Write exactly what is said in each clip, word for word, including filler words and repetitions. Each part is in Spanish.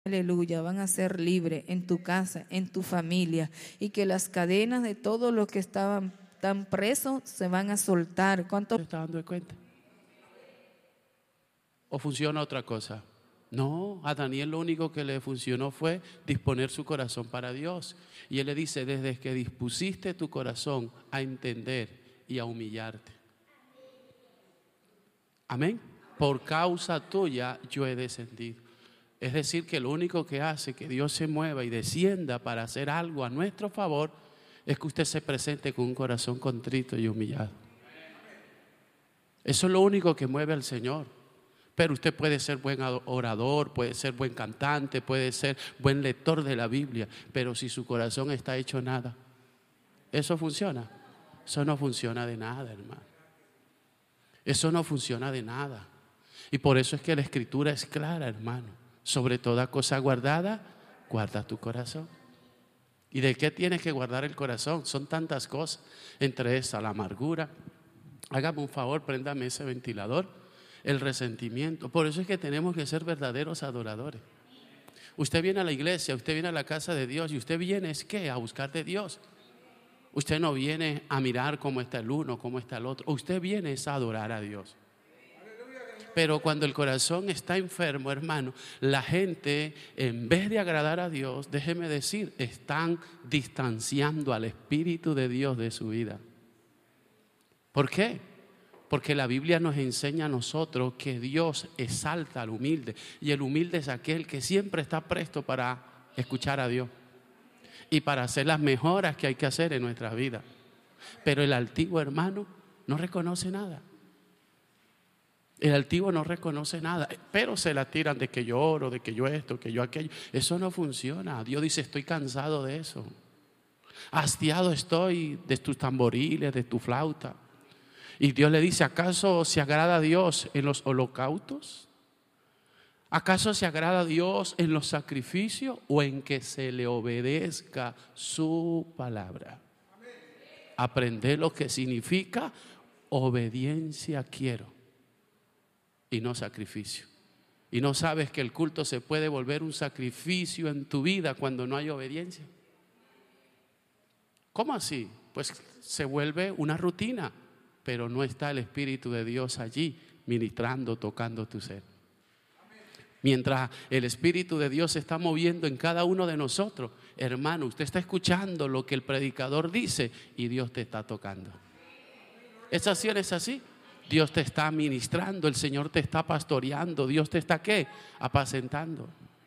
Aleluya, van a ser libres en tu casa, en tu familia, y que las cadenas de todos los que estaban tan presos se van a soltar. ¿Cuánto ¿Se está dando cuenta? ¿O funciona otra cosa? No, a Daniel lo único que le funcionó fue disponer su corazón para Dios. Y él le dice, desde que dispusiste tu corazón a entender y a humillarte. Amén. Por causa tuya yo he descendido. Es decir, que lo único que hace que Dios se mueva y descienda para hacer algo a nuestro favor es que usted se presente con un corazón contrito y humillado. Eso es lo único que mueve al Señor. Pero usted puede ser buen orador, puede ser buen cantante, puede ser buen lector de la Biblia, pero si su corazón está hecho nada, ¿eso funciona? Eso no funciona de nada, hermano. Eso no funciona de nada. Y por eso es que la Escritura es clara, hermano. Sobre toda cosa guardada, guarda tu corazón. ¿Y de qué tienes que guardar el corazón? Son tantas cosas, entre esas la amargura. Hágame un favor, préndame ese ventilador. El resentimiento. Por eso es que tenemos que ser verdaderos adoradores. Usted viene a la iglesia, usted viene a la casa de Dios y usted viene es ¿qué? A buscar de Dios. Usted no viene a mirar cómo está el uno, cómo está el otro. Usted viene es a adorar a Dios. Pero cuando el corazón está enfermo, hermano, la gente, en vez de agradar a Dios, déjeme decir, están distanciando al Espíritu de Dios de su vida. ¿Por qué? Porque la Biblia nos enseña a nosotros que Dios exalta al humilde. Y el humilde es aquel que siempre está presto para escuchar a Dios y para hacer las mejoras que hay que hacer en nuestra vida. Pero el altivo, hermano, no reconoce nada. El altivo no reconoce nada, pero se la tiran de que yo oro, de que yo esto, que yo aquello. Eso no funciona. Dios dice, estoy cansado de eso. Hastiado estoy de tus tamboriles, de tu flauta. Y Dios le dice, ¿acaso se agrada a Dios en los holocaustos? ¿Acaso se agrada a Dios en los sacrificios o en que se le obedezca su palabra? Aprender lo que significa obediencia quiero. Y no sacrificio. Y no sabes que el culto se puede volver un sacrificio en tu vida cuando no hay obediencia. ¿Cómo así? Pues se vuelve una rutina, pero no está el Espíritu de Dios allí ministrando, tocando tu ser. Mientras el Espíritu de Dios se está moviendo en cada uno de nosotros, hermano, usted está escuchando lo que el predicador dice y Dios te está tocando. ¿Esa acción es así? Dios te está ministrando, el Señor te está pastoreando, Dios te está ¿qué? Apacentando.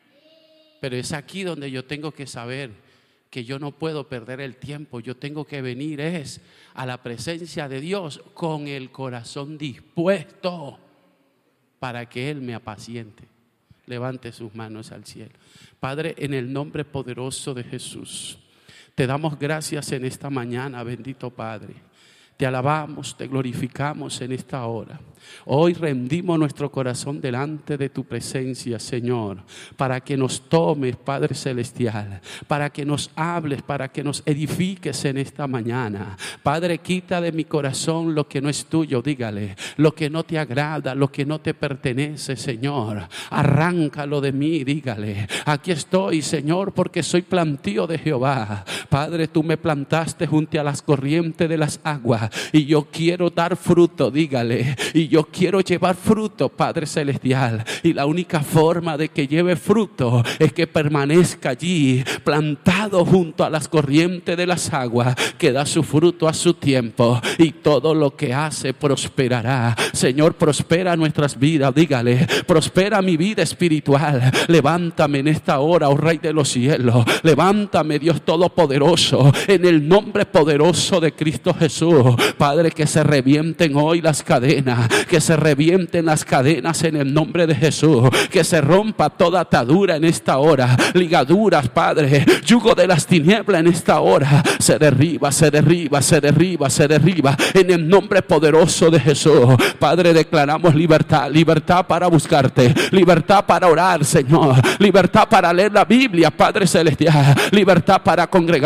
Pero es aquí donde yo tengo que saber que yo no puedo perder el tiempo. Yo tengo que venir es a la presencia de Dios con el corazón dispuesto para que Él me apaciente. Levante sus manos al cielo. Padre, en el nombre poderoso de Jesús, te damos gracias en esta mañana, bendito Padre. Te alabamos, te glorificamos en esta hora. Hoy rendimos nuestro corazón delante de tu presencia, Señor, para que nos tomes, Padre Celestial, para que nos hables, para que nos edifiques en esta mañana. Padre, quita de mi corazón lo que no es tuyo, dígale, lo que no te agrada, lo que no te pertenece, Señor. Arráncalo de mí, dígale, aquí estoy, Señor, porque soy plantío de Jehová. Padre, tú me plantaste junto a las corrientes de las aguas y yo quiero dar fruto, dígale, y yo quiero llevar fruto, Padre Celestial, y la única forma de que lleve fruto es que permanezca allí plantado junto a las corrientes de las aguas, que da su fruto a su tiempo y todo lo que hace prosperará. Señor, prospera nuestras vidas, dígale, prospera mi vida espiritual. Levántame en esta hora, oh Rey de los cielos, levántame, Dios Todopoderoso, en el nombre poderoso de Cristo Jesús. Padre, que se revienten hoy las cadenas, que se revienten las cadenas en el nombre de Jesús, que se rompa toda atadura en esta hora, ligaduras, Padre, yugo de las tinieblas en esta hora, se derriba, se derriba, se derriba, se derriba en el nombre poderoso de Jesús. Padre, declaramos libertad, libertad para buscarte, libertad para orar, Señor, libertad para leer la Biblia, Padre Celestial, libertad para congregar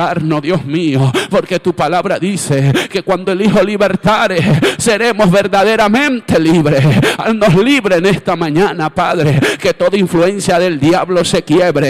libertarnos, Dios mío, porque tu palabra dice que cuando el Hijo libertare, seremos verdaderamente libres. Haznos libres en esta mañana, Padre, que toda influencia del diablo se quiebre.